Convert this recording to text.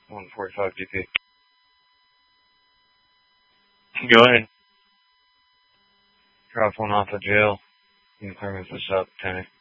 145 GP. Go ahead. Drop one off the jail. You can clear me this up, Kenny.